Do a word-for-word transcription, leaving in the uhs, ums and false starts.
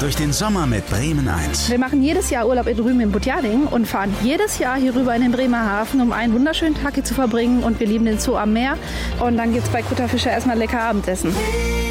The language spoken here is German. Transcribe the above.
durch den Sommer mit Bremen eins. Wir machen jedes Jahr Urlaub in drüben in Butjading und fahren jedes Jahr hier rüber in den Bremerhaven, um einen wunderschönen Tag hier zu verbringen. Und wir lieben den Zoo am Meer. Und dann gibt's bei Kutterfischer erstmal lecker Abendessen.